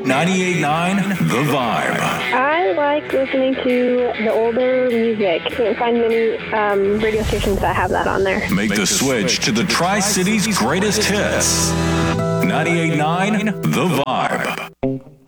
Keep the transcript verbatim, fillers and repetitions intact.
ninety-eight point nine The Vibe. I like listening to the older music. Can't find many um, radio stations that have that on there. Make the switch to the Tri-City's greatest hits. ninety-eight point nine The Vibe.